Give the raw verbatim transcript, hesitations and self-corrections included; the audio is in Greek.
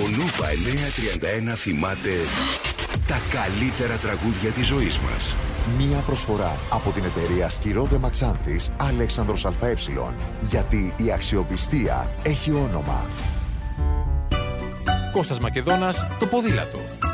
Νόβα εννιακόσια τριάντα ένα θυμάται τα καλύτερα τραγούδια της ζωής μας. Μία προσφορά από την εταιρεία Σκυρόδε Μαξάνθης Αλέξανδρος ΑΕ. Γιατί η αξιοπιστία έχει όνομα. Κώστας Μακεδόνας, το ποδήλατο.